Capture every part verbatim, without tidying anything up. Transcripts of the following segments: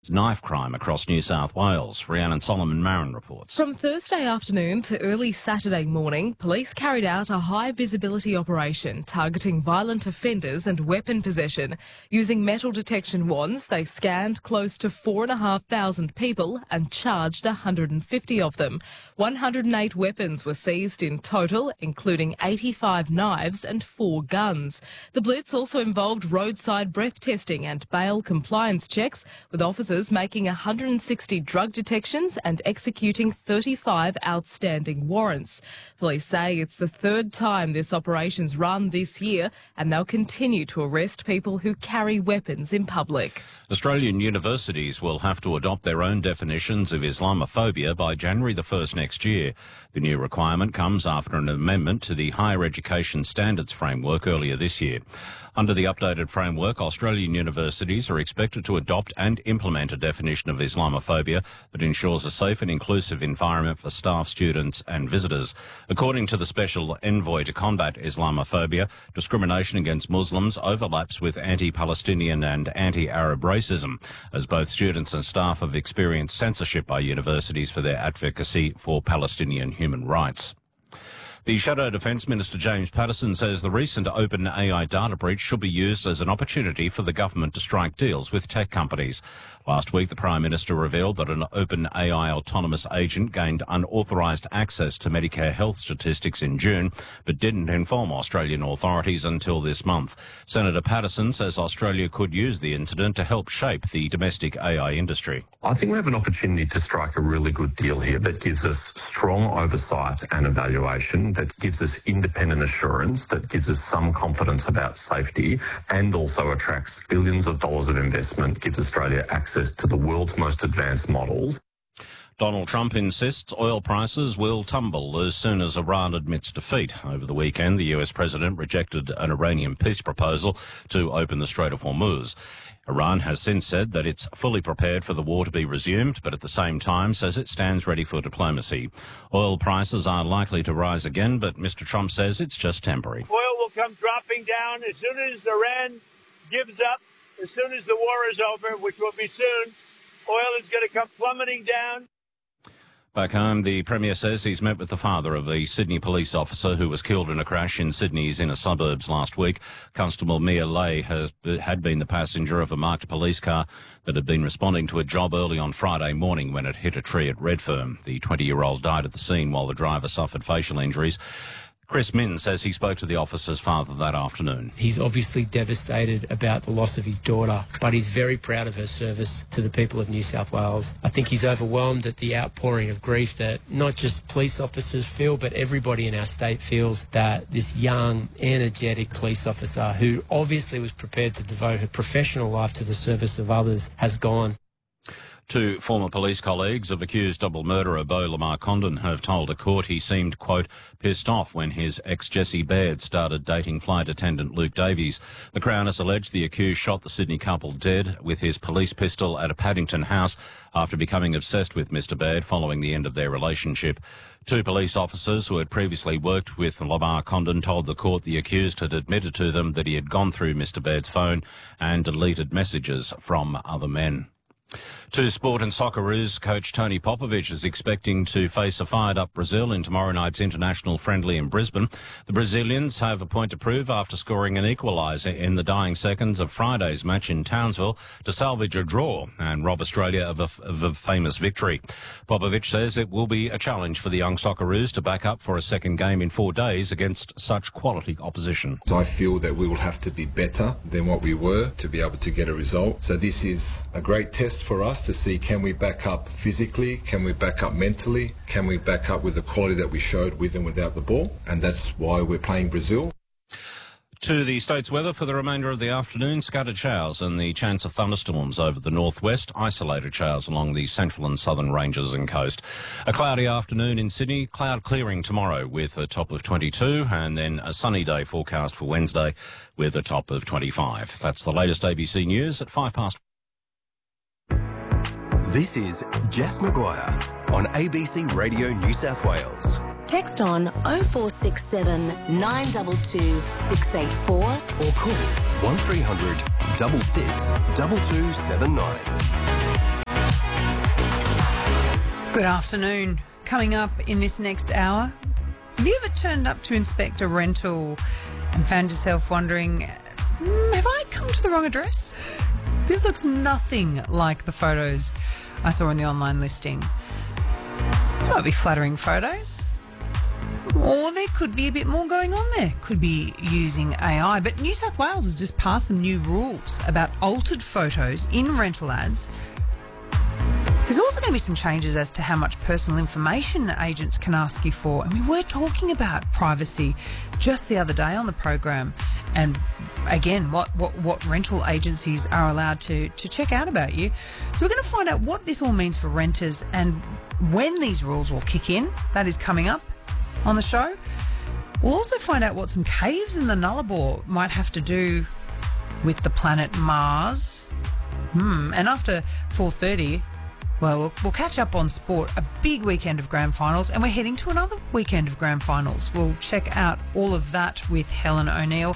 Knife crime across New South Wales. Rhiannon Solomon Marin reports. From Thursday afternoon to early Saturday morning, police carried out a high-visibility operation targeting violent offenders and weapon possession. Using metal detection wands, they scanned close to four thousand five hundred people and charged one hundred fifty of them. one hundred eight weapons were seized in total, including eighty-five knives and four guns. The blitz also involved roadside breath testing and bail compliance checks, with officers making one hundred sixty drug detections and executing thirty-five outstanding warrants. Police say it's the third time this operation's run this year, and they'll continue to arrest people who carry weapons in public. Australian universities will have to adopt their own definitions of Islamophobia by January the first next year. The new requirement comes after an amendment to the Higher Education Standards Framework earlier this year. Under the updated framework, Australian universities are expected to adopt and implement a definition of Islamophobia that ensures a safe and inclusive environment for staff, students and visitors. According to the Special Envoy to Combat Islamophobia, discrimination against Muslims overlaps with anti-Palestinian and anti-Arab racism, as both students and staff have experienced censorship by universities for their advocacy for Palestinian human rights. The Shadow Defence Minister James Paterson says the recent OpenAI data breach should be used as an opportunity for the government to strike deals with tech companies. Last week, the Prime Minister revealed that an OpenAI autonomous agent gained unauthorised access to Medicare health statistics in June, but didn't inform Australian authorities until this month. Senator Paterson says Australia could use the incident to help shape the domestic A I industry. I think we have an opportunity to strike a really good deal here that gives us strong oversight and evaluation, that gives us independent assurance, that gives us some confidence about safety, and also attracts billions of dollars of investment, gives Australia access to the world's most advanced models. Donald Trump insists oil prices will tumble as soon as Iran admits defeat. Over the weekend, the U S president rejected an Iranian peace proposal to open the Strait of Hormuz. Iran has since said that it's fully prepared for the war to be resumed, but at the same time says it stands ready for diplomacy. Oil prices are likely to rise again, but Mister Trump says it's just temporary. Oil will come dropping down as soon as Iran gives up, as soon as the war is over, which will be soon. Oil is going to come plummeting down. Back home, the Premier says he's met with the father of a Sydney police officer who was killed in a crash in Sydney's inner suburbs last week. Constable Mia Lay has, had been the passenger of a marked police car that had been responding to a job early on Friday morning when it hit a tree at Redfern. The twenty-year-old died at the scene while the driver suffered facial injuries. Chris Min says he spoke to the officer's father that afternoon. He's obviously devastated about the loss of his daughter, but he's very proud of her service to the people of New South Wales. I think he's overwhelmed at the outpouring of grief that not just police officers feel, but everybody in our state feels that this young, energetic police officer, who obviously was prepared to devote her professional life to the service of others, has gone. Two former police colleagues of accused double murderer Beau Lamar Condon have told a court he seemed, quote, pissed off when his ex Jessie Baird started dating flight attendant Luke Davies. The Crown has alleged the accused shot the Sydney couple dead with his police pistol at a Paddington house after becoming obsessed with Mister Baird following the end of their relationship. Two police officers who had previously worked with Lamar Condon told the court the accused had admitted to them that he had gone through Mister Baird's phone and deleted messages from other men. To sport and Socceroos, coach Tony Popovic is expecting to face a fired-up Brazil in tomorrow night's international friendly in Brisbane. The Brazilians have a point to prove after scoring an equaliser in the dying seconds of Friday's match in Townsville to salvage a draw and rob Australia of a, of a famous victory. Popovic says it will be a challenge for the young Socceroos to back up for a second game in four days against such quality opposition. I feel that we will have to be better than what we were to be able to get a result. So this is a great test for us to see, can we back up physically, can we back up mentally, can we back up with the quality that we showed with and without the ball, and that's why we're playing Brazil. To the state's weather for the remainder of the afternoon, scattered showers and the chance of thunderstorms over the northwest, isolated showers along the central and southern ranges and coast. A cloudy afternoon in Sydney, cloud clearing tomorrow with a top of twenty-two, and then a sunny day forecast for Wednesday with a top of twenty-five. That's the latest A B C News at five past. This is Jess McGuire on A B C Radio New South Wales. Text on oh four six seven, nine two two, six eight four or call one three hundred, six six, two two seven nine. Good afternoon. Coming up in this next hour, have you ever turned up to inspect a rental and found yourself wondering, mm, have I come to the wrong address? This looks nothing like the photos I saw in the online listing. They might be flattering photos, or there could be a bit more going on there. Could be using A I. But New South Wales has just passed some new rules about altered photos in rental ads. There's also going to be some changes as to how much personal information agents can ask you for. And we were talking about privacy just the other day on the program. And again, what, what, what rental agencies are allowed to, to check out about you. So we're going to find out what this all means for renters and when these rules will kick in. That is coming up on the show. We'll also find out what some caves in the Nullarbor might have to do with the planet Mars. Hmm. And after four thirty... Well, well, we'll catch up on sport, a big weekend of grand finals, and we're heading to another weekend of grand finals. We'll check out all of that with Helen O'Neill.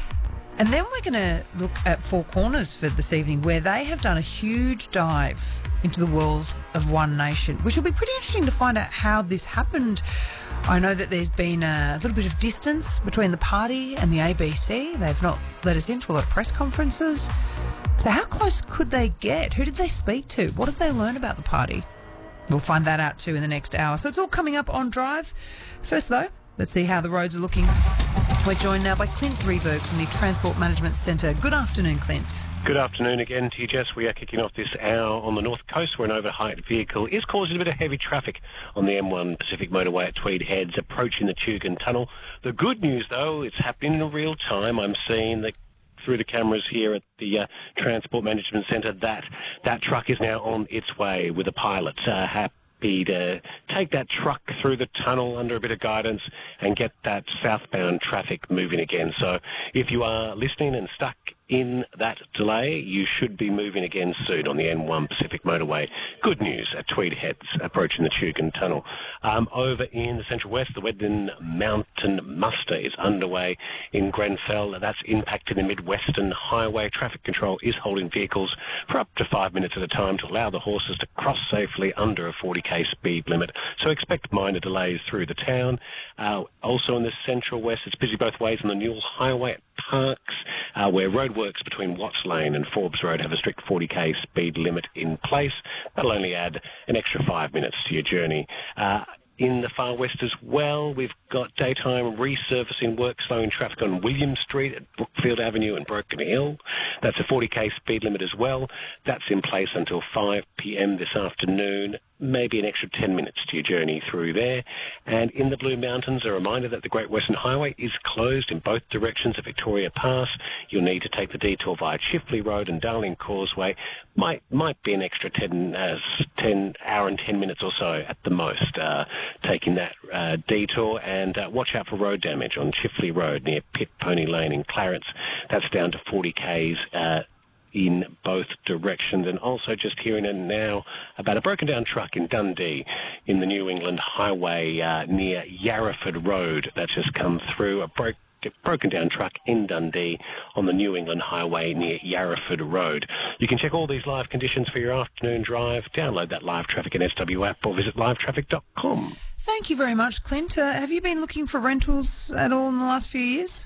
And then we're going to look at Four Corners for this evening, where they have done a huge dive into the world of One Nation, which will be pretty interesting to find out how this happened. I know that there's been a little bit of distance between the party and the A B C. They've not let us into a lot of press conferences. So how close could they get? Who did they speak to? What did they learn about the party? We'll find that out too in the next hour. So it's all coming up on Drive. First though, let's see how the roads are looking. We're joined now by Clint Drieberg from the Transport Management Centre. Good afternoon, Clint. Good afternoon again to you, Jess. We are kicking off this hour on the North Coast where an overheight vehicle is causing a bit of heavy traffic on the M one Pacific Motorway at Tweed Heads, approaching the Tugun Tunnel. The good news, though, it's happening in real time. I'm seeing the through the cameras here at the uh, Transport Management Centre that that truck is now on its way with a pilot. Uh, happy to take that truck through the tunnel under a bit of guidance and get that southbound traffic moving again. So if you are listening and stuck in that delay, you should be moving again soon on the M one Pacific Motorway. Good news at Tweed Heads, approaching the Tugun Tunnel. Um, over in the Central West, the Wedden Mountain Muster is underway in Grenfell. That's impacting the Mid-Western Highway. Traffic control is holding vehicles for up to five minutes at a time to allow the horses to cross safely under a forty k speed limit. So expect minor delays through the town. Uh, also in the Central West, it's busy both ways on the Newell Highway at Parks, uh, where roadworks between Watts Lane and Forbes Road have a strict forty k speed limit in place. That'll only add an extra five minutes to your journey. Uh, in the far west as well, we've got daytime resurfacing work slowing traffic on William Street at Brookfield Avenue and Broken Hill. That's a forty k speed limit as well. That's in place until five p m this afternoon. Maybe an extra ten minutes to your journey through there. And in the Blue Mountains, a reminder that the Great Western Highway is closed in both directions at Victoria Pass. You'll need to take the detour via Chifley Road and Darling Causeway. Might might be an extra ten, uh, ten hour and ten minutes or so at the most, uh, taking that uh, detour. And uh, watch out for road damage on Chifley Road near Pit Pony Lane in Clarence. That's down to forty k's uh, in both directions. And also just hearing it now about a broken down truck in Dundee in the New England Highway uh, near Yarraford Road. That's just come through. A broke broken down truck in Dundee on the New England Highway near Yarraford Road. You can check all these live conditions for your afternoon drive. Download that Live Traffic and S W app or visit live traffic dot com. Thank you very much, Clint. Uh, have you been looking for rentals at all in the last few years?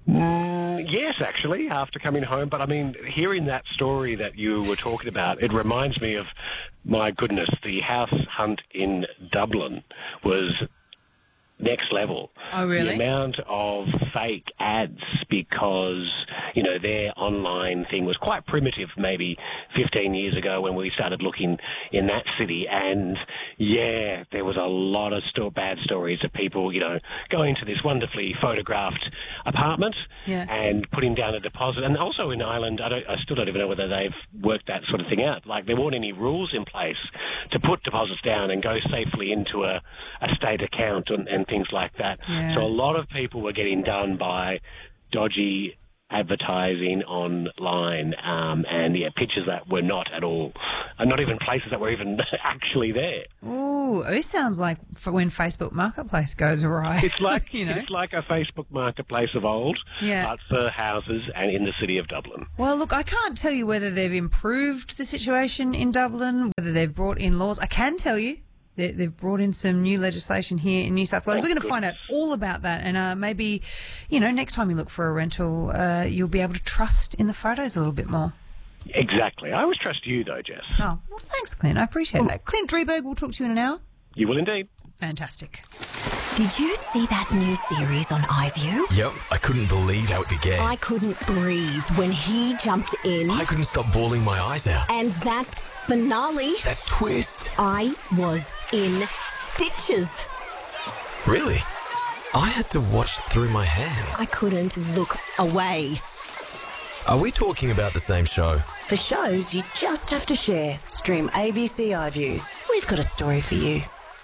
Mm, yes, actually, after coming home. But, I mean, hearing that story that you were talking about, it reminds me of, my goodness, the house hunt in Dublin was next level. Oh, really? The amount of fake ads, because, you know, their online thing was quite primitive maybe fifteen years ago when we started looking in that city. And, yeah, there was a lot of sto- bad stories of people, you know, going to this wonderfully photographed apartment yeah. and putting down a deposit. And also in Ireland, I, don't, I still don't even know whether they've worked that sort of thing out. Like, there weren't any rules in place to put deposits down and go safely into a, a state account and, and things like that. Yeah. So a lot of people were getting done by dodgy advertising online um, and yeah, pictures that were not at all, uh, not even places that were even actually there. Ooh, this sounds like for when Facebook Marketplace goes awry. It's like you know? It's like a Facebook Marketplace of old, yeah. but for houses and in the city of Dublin. Well, look, I can't tell you whether they've improved the situation in Dublin, whether they've brought in laws. I can tell you They, they've brought in some new legislation here in New South Wales. Oh, We're going to goodness. find out all about that, and uh, maybe, you know, next time you look for a rental, uh, you'll be able to trust in the photos a little bit more. Exactly. I always trust you, though, Jess. Oh, well, thanks, Clint. I appreciate that. Clint Drieberg, we'll talk to you in an hour. You will indeed. Fantastic. Did you see that new series on iView? Yep, I couldn't believe how it began. I couldn't breathe when he jumped in. I couldn't stop bawling my eyes out. And that finale, That twist. I was in stitches. Really? I had to watch through my hands. I couldn't look away. Are we talking about the same show? For shows you just have to share, stream A B C iView. We've got a story for you.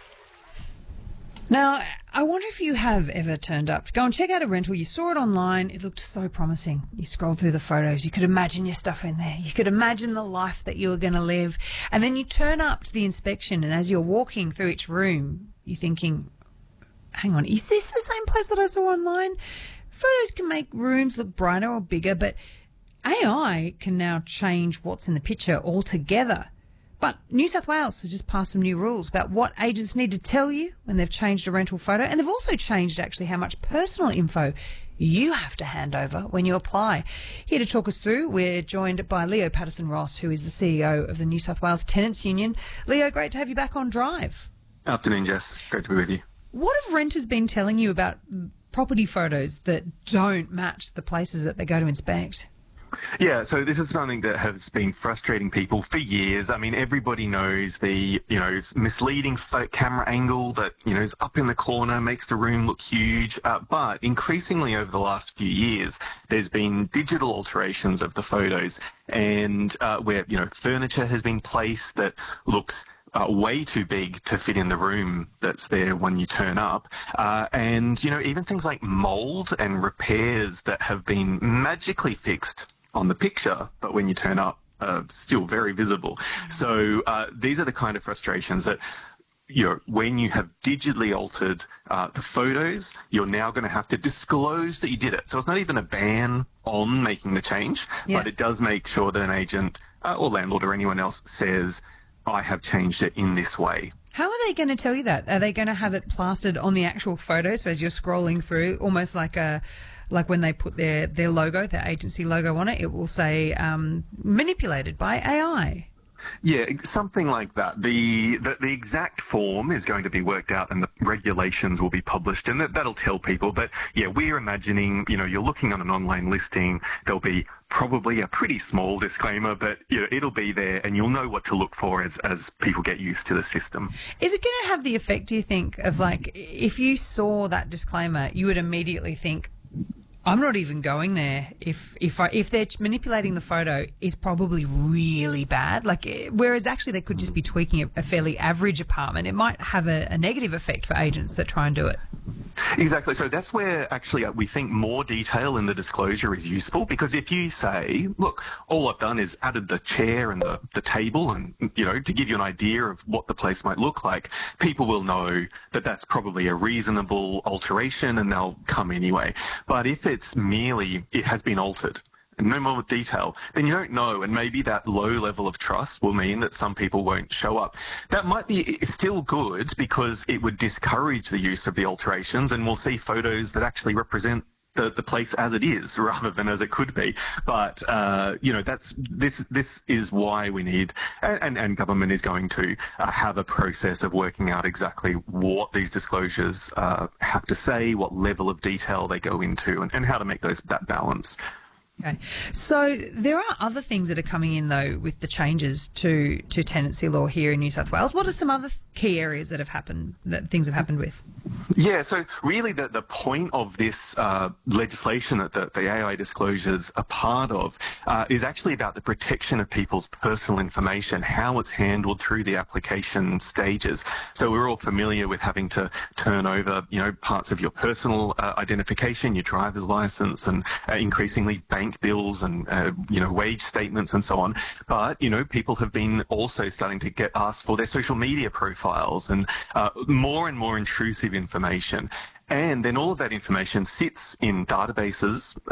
Now, I wonder if you have ever turned up to go and check out a rental. You saw it online. It looked so promising. You scrolled through the photos. You could imagine your stuff in there. You could imagine the life that you were going to live. And then you turn up to the inspection, and as you're walking through each room, you're thinking, hang on, is this the same place that I saw online? Photos can make rooms look brighter or bigger, but A I can now change what's in the picture altogether. But New South Wales has just passed some new rules about what agents need to tell you when they've changed a rental photo, and they've also changed actually how much personal info you have to hand over when you apply. Here to talk us through, we're joined by Leo Patterson-Ross, who is the C E O of the New South Wales Tenants Union. Leo, great to have you back on Drive. Afternoon, Jess. Great to be with you. What have renters been telling you about property photos that don't match the places that they go to inspect? Yeah, so this is something that has been frustrating people for years. I mean, everybody knows the, you know, misleading pho- camera angle that, you know, is up in the corner, makes the room look huge. Uh, but increasingly over the last few years, there's been digital alterations of the photos, and uh, where, you know, furniture has been placed that looks Uh, way too big to fit in the room that's there when you turn up. Uh, and, you know, even things like mould and repairs that have been magically fixed on the picture, but when you turn up, uh, still very visible. So uh, these are the kind of frustrations that, you know, when you have digitally altered uh, the photos, you're now going to have to disclose that you did it. So it's not even a ban on making the change, Yeah. but it does make sure that an agent uh, or landlord or anyone else says, I have changed it in this way. How are they going to tell you that? Are they going to have it plastered on the actual photos as you're scrolling through, almost like a, like when they put their, their logo, their agency logo on it, it will say um, manipulated by A I? Yeah, something like that. The, the the exact form is going to be worked out, and the regulations will be published, and that, that'll tell people. But yeah, we're imagining, you know, you're looking on an online listing, there'll be probably a pretty small disclaimer, but you know, it'll be there, and you'll know what to look for as as people get used to the system. Is it going to have the effect, do you think, of like, if you saw that disclaimer, you would immediately think, I'm not even going there. If if I, if they're manipulating the photo, it's probably really bad. Like, whereas actually they could just be tweaking a, a fairly average apartment. It might have a, a negative effect for agents that try and do it. Exactly. So that's where actually we think more detail in the disclosure is useful, because if you say, look, all I've done is added the chair and the, the table, and, you know, to give you an idea of what the place might look like, people will know that that's probably a reasonable alteration and they'll come anyway. But if it's merely, it has been altered, and no more detail, then you don't know, and maybe that low level of trust will mean that some people won't show up. That might be still good, because it would discourage the use of the alterations, and we'll see photos that actually represent the, the place as it is rather than as it could be. But uh, you know, that's this this is why we need, and, and government is going to uh, have a process of working out exactly what these disclosures uh, have to say, what level of detail they go into, and, and how to make those that balance. Okay. So there are other things that are coming in, though, with the changes to, to tenancy law here in New South Wales. What are some other key areas that have happened, that things have happened with? Yeah, so really the, the point of this uh, legislation that the, the A I disclosures are part of uh, is actually about the protection of people's personal information, how it's handled through the application stages. So we're all familiar with having to turn over, you know, parts of your personal uh, identification, your driver's license, and uh, increasingly bank bills and, uh, you know, wage statements and so on. But, you know, people have been also starting to get asked for their social media profiles and uh, more and more intrusive information. And then all of that information sits in databases uh,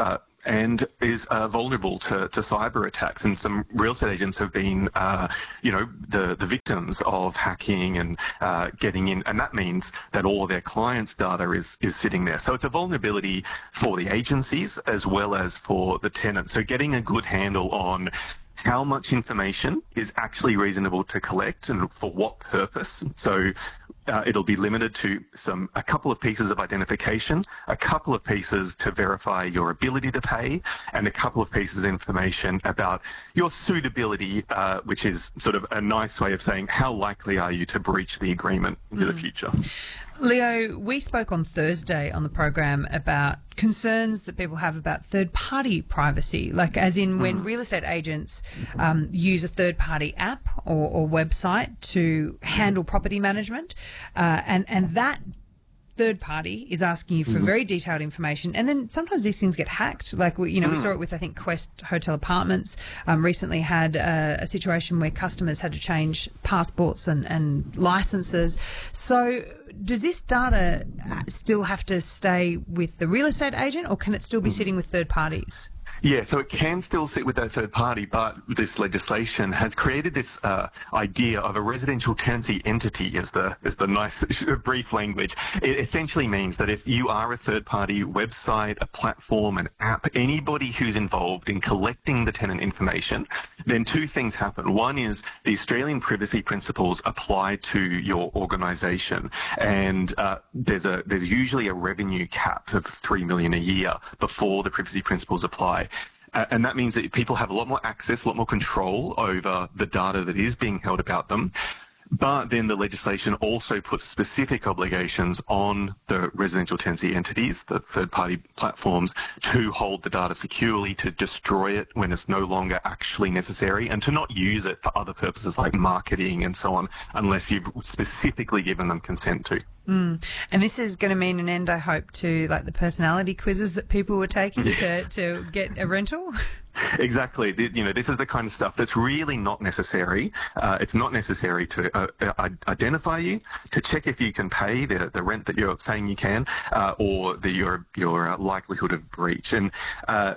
and is uh, vulnerable to, to cyber attacks. And some real estate agents have been, uh, you know, the, the victims of hacking and uh, getting in. And that means that all of their clients' data is, is sitting there. So it's a vulnerability for the agencies as well as for the tenants. So getting a good handle on how much information is actually reasonable to collect and for what purpose. So uh, it'll be limited to some a couple of pieces of identification, a couple of pieces to verify your ability to pay, and a couple of pieces of information about your suitability, uh, which is sort of a nice way of saying how likely are you to breach the agreement into mm. the future. Leo, we spoke on Thursday on the program about concerns that people have about third-party privacy, like as in when real estate agents um, use a third-party app or, or website to handle property management, uh, and, and that third party is asking you for very detailed information, and then sometimes these things get hacked. Like we, you know, mm. we saw it with I think Quest Hotel Apartments. Um, recently had uh, a situation where customers had to change passports and, and licenses. So, does this data still have to stay with the real estate agent, or can it still be sitting with third parties? Yeah, so it can still sit with that third party, but this legislation has created this uh, idea of a residential tenancy entity, is the is the nice brief language. It essentially means that if you are a third party website, a platform, an app, anybody who's involved in collecting the tenant information, then two things happen. One is the Australian privacy principles apply to your organisation, and uh, there's a there's usually a revenue cap of three million dollars a year before the privacy principles apply. Uh, and that means that people have a lot more access, a lot more control over the data that is being held about them. But then the legislation also puts specific obligations on the residential tenancy entities, the third-party platforms, to hold the data securely, to destroy it when it's no longer actually necessary, and to not use it for other purposes like marketing and so on, unless you've specifically given them consent to. Mm. And this is going to mean an end, I hope, to like the personality quizzes that people were taking yes. to, to get a rental. Exactly. You know, this is the kind of stuff that's really not necessary. Uh, it's not necessary to uh, uh, identify you, to check if you can pay the, the rent that you're saying you can, uh, or the, your your uh, likelihood of breach. And uh,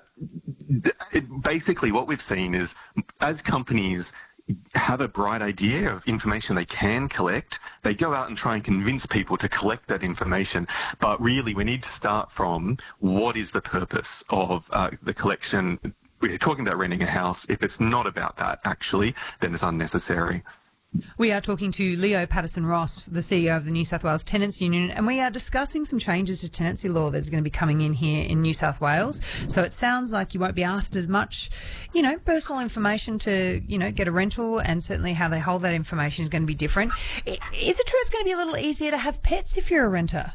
it, basically what we've seen is as companies have a bright idea of information they can collect, they go out and try and convince people to collect that information. But really, we need to start from what is the purpose of uh, the collection. We're talking about renting a house. If it's not about that, actually, then it's unnecessary. We are talking to Leo Patterson-Ross, the C E O of the New South Wales Tenants Union, and we are discussing some changes to tenancy law that's going to be coming in here in New South Wales. So it sounds like you won't be asked as much, you know, personal information to, you know, get a rental, and certainly how they hold that information is going to be different. Is it true it's going to be a little easier to have pets if you're a renter?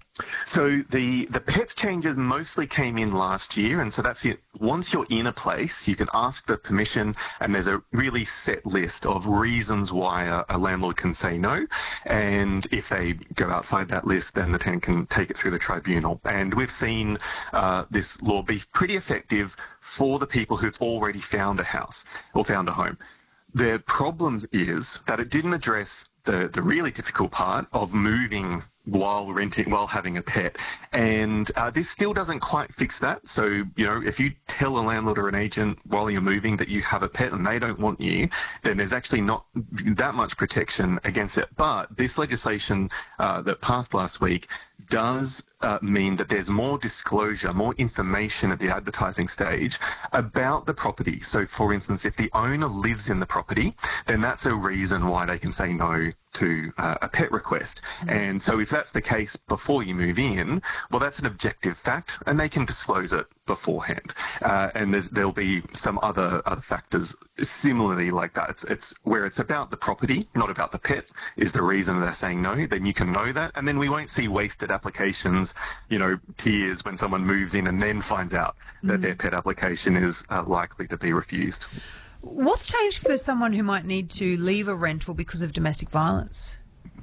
So the, the pets changes mostly came in last year, and so that's it. Once you're in a place, you can ask for permission, and there's a really set list of reasons why a, a landlord can say no, and if they go outside that list, then the tenant can take it through the tribunal. And we've seen uh, this law be pretty effective for the people who've already found a house or found a home. The problem is that it didn't address the, the really difficult part of moving while renting, while having a pet. And uh, this still doesn't quite fix that. So, you know, if you tell a landlord or an agent while you're moving that you have a pet and they don't want you, then there's actually not that much protection against it. But this legislation uh, that passed last week does uh, mean that there's more disclosure, more information at the advertising stage about the property. So, for instance, if the owner lives in the property, then that's a reason why they can say no to uh, a pet request. Mm-hmm. And so if that's the case before you move in, well, that's an objective fact, and they can disclose it beforehand. Uh, and there's, there'll be some other other factors similarly like that. It's, it's where it's about the property, not about the pet, is the reason they're saying no. Then you can know that, and then we won't see wasted applications, you know, tears when someone moves in and then finds out mm-hmm. that their pet application is uh, likely to be refused. What's changed for someone who might need to leave a rental because of domestic violence?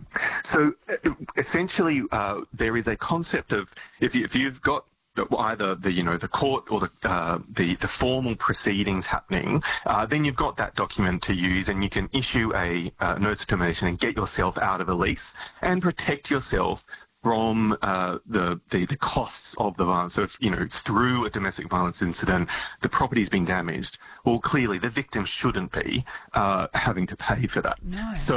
So essentially, uh, there is a concept of if, you, if you've got either the you know the court or the uh, the, the formal proceedings happening, uh, then you've got that document to use, and you can issue a uh, notice of termination and get yourself out of a lease and protect yourself from uh, the, the the costs of the violence. So if, you know, through a domestic violence incident, the property's been damaged, well, clearly the victim shouldn't be uh, having to pay for that. No. So